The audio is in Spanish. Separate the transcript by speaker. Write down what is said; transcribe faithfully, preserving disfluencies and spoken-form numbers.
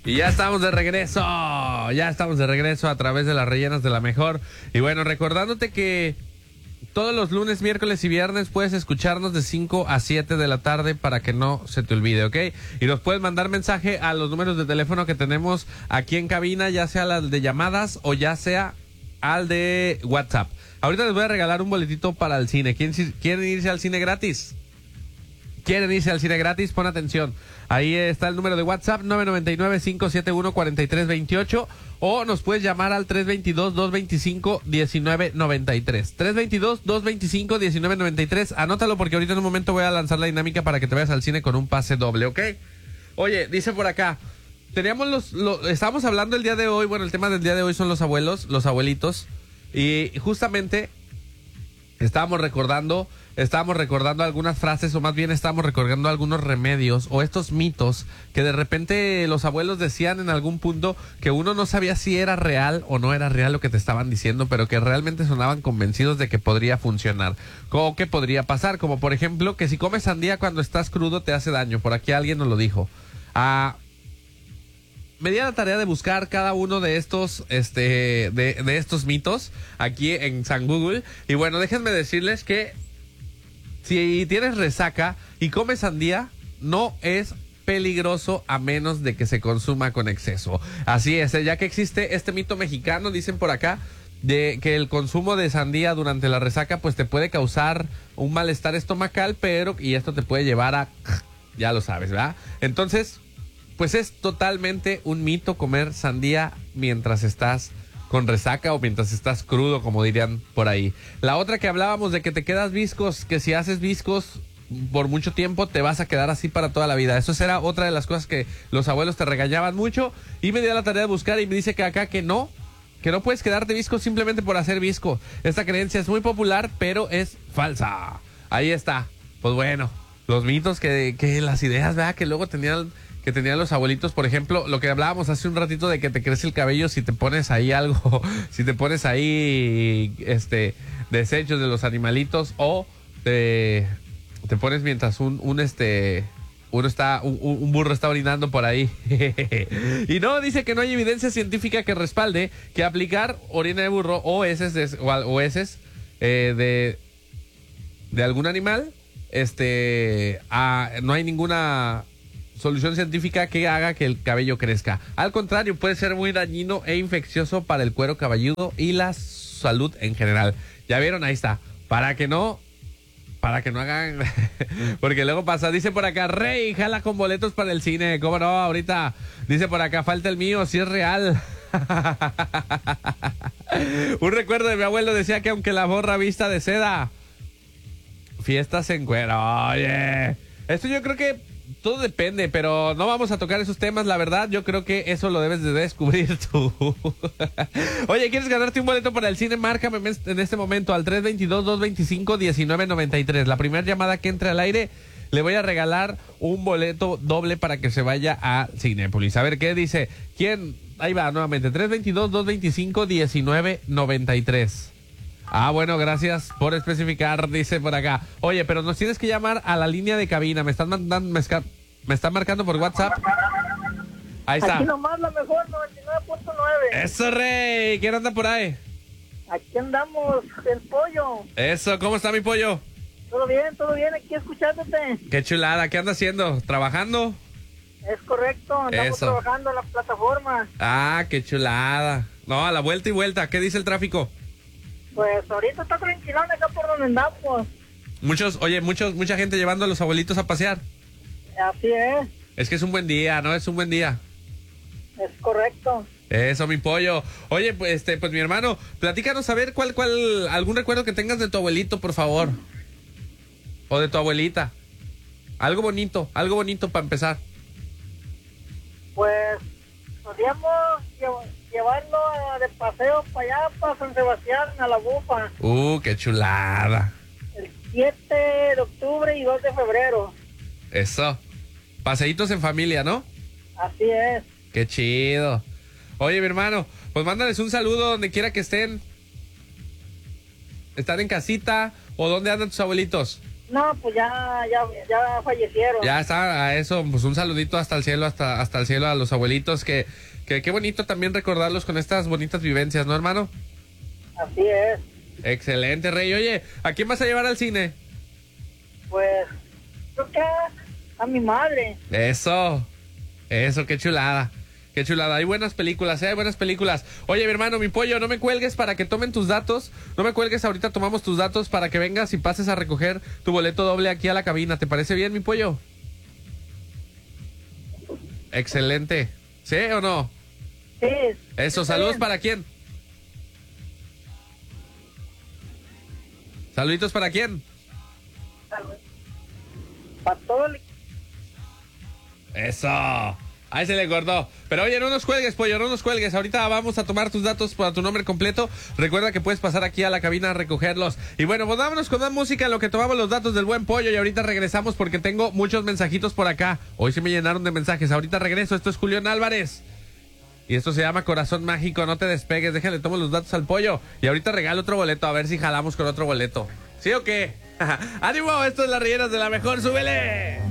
Speaker 1: Y ya estamos de regreso, ya estamos de regreso a través de las rellenas de la mejor. Y bueno, recordándote que todos los lunes, miércoles y viernes puedes escucharnos de cinco a siete de la tarde para que no se te olvide, ¿ok? Y nos puedes mandar mensaje a los números de teléfono que tenemos aquí en cabina, ya sea al de llamadas o ya sea al de WhatsApp. Ahorita les voy a regalar un boletito para el cine. ¿Quieren, quieren irse al cine gratis? ¿Quieren irse al cine gratis? Pon atención. Ahí está el número de WhatsApp, nueve nueve nueve, cinco siete uno, cuatro tres dos ocho. O nos puedes llamar al tres dos dos, dos dos cinco, uno nueve nueve tres. tres dos dos, dos dos cinco, uno nueve nueve tres. Anótalo porque ahorita en un momento voy a lanzar la dinámica para que te vayas al cine con un pase doble, ¿ok? Oye, dice por acá, teníamos los, los... Estábamos hablando el día de hoy, bueno, el tema del día de hoy son los abuelos, los abuelitos. Y justamente estábamos recordando... Estábamos recordando algunas frases, o más bien estábamos recordando algunos remedios o estos mitos que de repente los abuelos decían en algún punto que uno no sabía si era real o no era real lo que te estaban diciendo, pero que realmente sonaban convencidos de que podría funcionar. O que podría pasar, como por ejemplo que si comes sandía cuando estás crudo te hace daño. Por aquí alguien nos lo dijo. Ah... Me di a la tarea de buscar cada uno de estos, este, de, de estos mitos aquí en San Google. Y bueno, déjenme decirles que si tienes resaca y comes sandía, no es peligroso a menos de que se consuma con exceso. Así es, ya que existe este mito mexicano, dicen por acá, de que el consumo de sandía durante la resaca pues te puede causar un malestar estomacal, pero y esto te puede llevar a, ya lo sabes, ¿verdad? Entonces, pues es totalmente un mito comer sandía mientras estás con resaca o mientras estás crudo, como dirían por ahí. La otra que hablábamos de que te quedas viscos, que si haces viscos por mucho tiempo te vas a quedar así para toda la vida. Eso era otra de las cosas que los abuelos te regañaban mucho, y me dio la tarea de buscar y me dice que acá que no, que no puedes quedarte visco simplemente por hacer visco. Esta creencia es muy popular, pero es falsa. Ahí está. Pues bueno, los mitos que, que las ideas, ¿verdad? Que luego tenían... que tenían los abuelitos, por ejemplo, lo que hablábamos hace un ratito de que te crece el cabello si te pones ahí algo, si te pones ahí este desechos de los animalitos, o te, te pones mientras un, un este uno está, un, un burro está orinando por ahí. Y no, dice que no hay evidencia científica que respalde que aplicar orina de burro o heces de, o, o heces eh, de, de algún animal, este a, no hay ninguna solución científica que haga que el cabello crezca. Al contrario, puede ser muy dañino e infeccioso para el cuero cabelludo y la salud en general. Ya vieron, ahí está. Para que no, para que no hagan, porque luego pasa. Dice por acá, Rey, jala con boletos para el cine. ¿Cómo no? Ahorita dice por acá, falta el mío, si es real. Un recuerdo de mi abuelo decía que aunque la borra vista de seda, fiestas en cuero. Oye, esto yo creo que todo depende, pero no vamos a tocar esos temas, la verdad. Yo creo que eso lo debes de descubrir tú. Oye, ¿quieres ganarte un boleto para el cine? Márcame en este momento al tres dos dos, dos dos cinco, uno nueve nueve tres. La primera llamada que entre al aire, le voy a regalar un boleto doble para que se vaya a Cinépolis. A ver, ¿qué dice? ¿Quién? Ahí va, nuevamente, tres dos dos, dos dos cinco, uno nueve nueve tres. Ah, bueno, gracias por especificar, dice por acá. Oye, pero nos tienes que llamar a la línea de cabina. Me están mandando, me, esca, me están marcando por WhatsApp. Ahí está.
Speaker 2: Aquí nomás la mejor, noventa y nueve punto nueve.
Speaker 1: Eso, Rey. ¿Quién anda por ahí?
Speaker 2: Aquí andamos, el pollo.
Speaker 1: Eso, ¿cómo está mi pollo?
Speaker 2: Todo bien, todo bien, aquí escuchándote.
Speaker 1: Qué chulada, ¿qué anda haciendo? ¿Trabajando?
Speaker 2: Es correcto, andamos
Speaker 1: Eso.
Speaker 2: trabajando en la plataforma.
Speaker 1: Ah, qué chulada. No, a la vuelta y vuelta. ¿Qué dice el tráfico?
Speaker 2: Pues ahorita está tranquilón acá por donde andamos.
Speaker 1: Muchos, oye, muchos, mucha gente llevando a los abuelitos a pasear.
Speaker 2: Así es.
Speaker 1: Es que es un buen día, ¿no? Es un buen día.
Speaker 2: Es correcto.
Speaker 1: Eso, mi pollo. Oye, pues, este, pues mi hermano, platícanos a ver cuál, cuál, algún recuerdo que tengas de tu abuelito, por favor. O de tu abuelita. Algo bonito, algo bonito para empezar.
Speaker 2: Pues solíamos llevarlo de paseo para allá, para San Sebastián, a la Bufa.
Speaker 1: Uh, qué chulada.
Speaker 2: El siete de octubre y dos de febrero.
Speaker 1: Eso. Paseitos en familia, ¿no?
Speaker 2: Así es.
Speaker 1: Qué chido. Oye, mi hermano, pues mándales un saludo donde quiera que estén. ¿Están en casita o dónde andan tus abuelitos?
Speaker 2: No, pues ya, ya, ya fallecieron.
Speaker 1: Ya está, a eso, pues un saludito hasta el cielo, hasta, hasta el cielo a los abuelitos, que, que qué bonito también recordarlos con estas bonitas vivencias, ¿no, hermano?
Speaker 2: Así es.
Speaker 1: Excelente, Rey. Oye, ¿a quién vas a llevar al cine?
Speaker 2: Pues, creo que a mi madre.
Speaker 1: Eso, eso, qué chulada. Qué chulada, hay buenas películas, ¿eh? Hay buenas películas. Oye, mi hermano, mi pollo, no me cuelgues para que tomen tus datos. No me cuelgues, ahorita tomamos tus datos para que vengas y pases a recoger tu boleto doble aquí a la cabina. ¿Te parece bien, mi pollo? Excelente. ¿Sí o no?
Speaker 2: Sí.
Speaker 1: Eso,
Speaker 2: está
Speaker 1: saludos
Speaker 2: bien.
Speaker 1: para quién. Saluditos para quién.
Speaker 2: Para todo el...
Speaker 1: Eso. Ahí se le acordó. Pero oye, no nos cuelgues, pollo, no nos cuelgues. Ahorita vamos a tomar tus datos para tu nombre completo. Recuerda que puedes pasar aquí a la cabina a recogerlos. Y bueno, pues vámonos con más música en lo que tomamos los datos del buen pollo. Y ahorita regresamos porque tengo muchos mensajitos por acá. Hoy sí me llenaron de mensajes. Ahorita regreso. Esto es Julián Álvarez. Y esto se llama Corazón Mágico. No te despegues. Déjale, tomo los datos al pollo. Y ahorita regalo otro boleto. A ver si jalamos con otro boleto. ¿Sí o qué? ¡Ánimo! Esto es Las Rellenas de la Mejor. ¡Súbele!